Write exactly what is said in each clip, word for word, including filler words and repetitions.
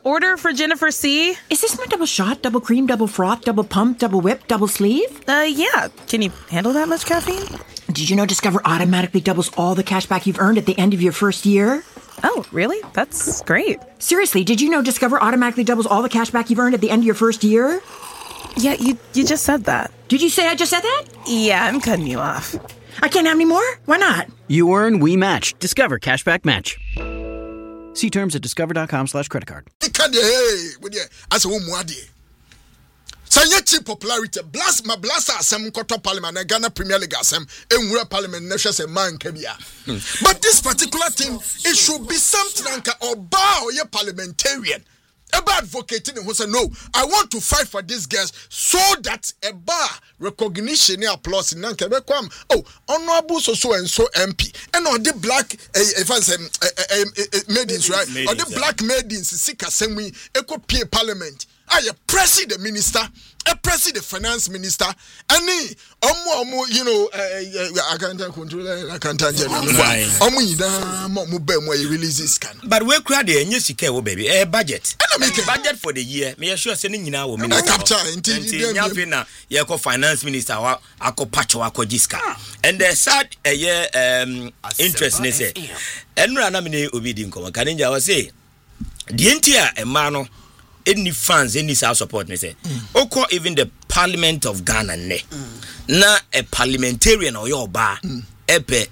order for Jennifer C. Is this my double shot, double cream, double froth, double pump, double whip, double sleeve? Uh, yeah. Can you handle that much caffeine? Did you know Discover automatically doubles all the cash back you've earned at the end of your first year? Oh, really? That's great. Seriously, did you know Discover automatically doubles all the cash back you've earned at the end of your first year? Yeah, you you just said that. Did you say I just said that? Yeah, I'm cutting you off. I can't have any more? Why not? You earn, we match. Discover Cashback Match. See terms at discover.com slash credit card. Sayeti popularity blast my blast asem koto parliament and Ghana Premier League asem enwura parliament nehwe se man kabia. But this particular thing, it should be something like a oba or parliamentarian. About advocating who say no, I want to fight for these girls so that a bar recognition and applause in Nanka. Oh, honorable so so and so M P and all the black if I say maidens, right? Or the black maidens sick assembly eco pay parliament. I press the minister, I press the finance minister, and omo you know I can't control I can't omo ida mo mo be mo release this can. But we crowd the nye sika wo baby eh budget. Budget for the year. Me sure say ni nyina wo minister. Capture inti nyafe na ye ko finance minister wa akopatcho akogiska. And the sad a year um interest ne say. Enura na me ne obi di nkomo. Kan nja wa say the entia e ma no any fans any support me say mm. Oko even the Parliament of Ghana ne mm. Na a parliamentarian or your bar mm. Epe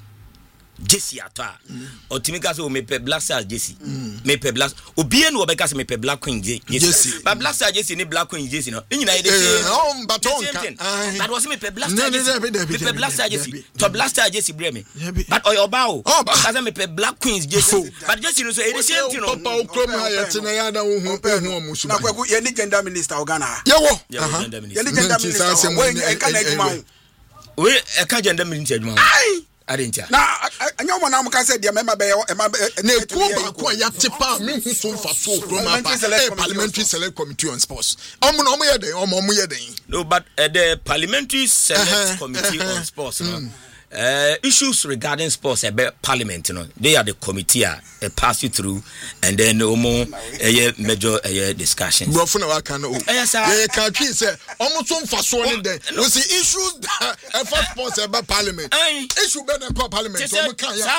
Jesse ata o timika so me pe Black Star Jesse me pe Black obi enu obeka se me pe Black Queen Jesse but Black Star Jesse ni Black Queen Jesse no nyina e dey um but on that was me pe Black Star Jesse me pe Black Star Jesse to Black Star Jesse bre me but oyo ba o because me pe Black Queens Jesse but Jesse no so e dey same thing no papa okrom ha yete na ya da wo hu ehu omusu na kwaku ye ni gender minister Ghana yewo ye ni gender minister when e ka na adwuma we e ka gender minister adwuma Arintia. Na anyoma na mka say dia member be na kuba kwa ya tipa me hu so mfa so kroma pa parliamentary select committee on sports. Omo no omo ye den omo omo ye den. No but uh, the parliamentary select uh-huh. committee uh-huh. on sports uh-huh. no. Uh, issues regarding sports about parliament, you know, they are the committee uh, pass you through, and then omo a uh, major uh, discussions. Bro, for now, can yes, sir. Yeah, country say almost some fashion in there. We see issues that affect sports about parliament. Issue better call parliament. So we can yeah.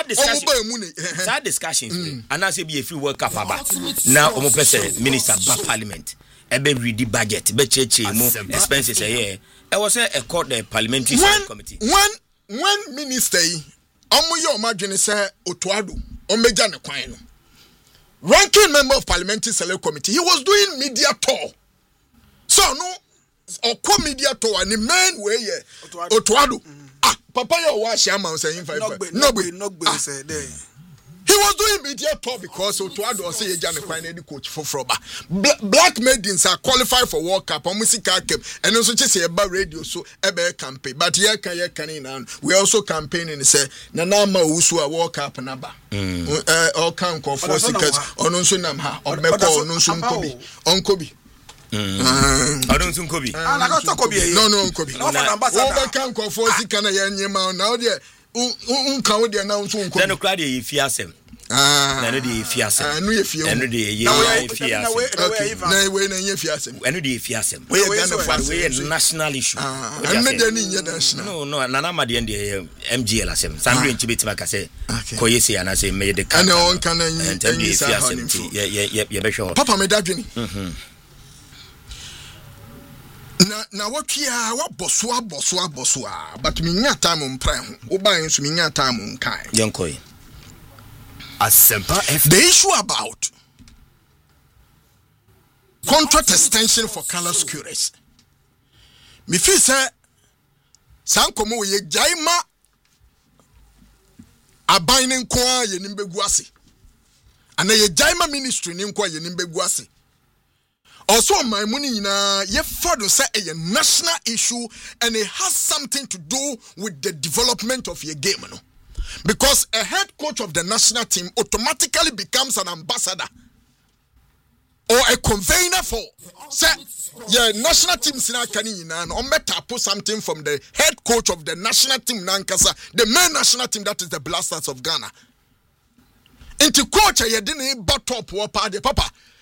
Sad discussions. And I say be a few World Cup about now. Omo person minister about parliament. Ebe read the budget. Be cheche mo expenses a year. I was a court the parliamentary committee. When When minister omo ye omadwene say Otuado omeja ne kwan no ranking member of parliamentary select committee, he was doing media tour. So no or media tour and the main way ye Otuado mm. ah papa ye wa chairman say five no be no be say there. He was doing media tour because Otuado say ye jane kwan na coach for Froba. Black maidens are qualified for World Cup. Omusika came and also say about radio so ebe campaign. But here can ye can now we also campaigning say na na ma usu a World Cup na ba. Eh all kan ko for seekers ono nso nam ha omeko ono nso nkobi. Onkobi. Mm. I don't think Kobe. Ah, na go Kobe. No no Kobe. No for ambassador. Over kan ko for seekers na ye nyema now there. Un kan dey na nso nkobi. Then no crowd dey fiasem. Ah, na no dey fiasem. Ah, no ye fie. Na no dey ye fiasem. Na we na ye fiasem. Na no dey fiasem. We dey na for we national issue. Ah, and me dey ni national. No no, na na ma dey dey M G L asem. Sandro Nchibetima ka say ko ye say na say me dey ka. And on kan na and dey fiasem. Ye ye ye be sure. Papa me dadwini. Mhm. Na na watwia wa bosoa bosoa bosoa but me nya time mpran ho wo ban so me nya time nkai yonkoi Asempa F. The issue about contract extension for color securities. Me feel say sankomo ye jaima abainin kwa ye nimbegu ase ana ye jaima ministry ni kwa ye nimbegu ase. Also, my money na ye fado say a national issue and it has something to do with the development of your game, no? Because a head coach of the national team automatically becomes an ambassador or a convener for say yeah national team sina kani na no meta put something from the head coach of the national team nankasa the main national team that is the Blasters of Ghana. Into coach ye didn't but top war party papa.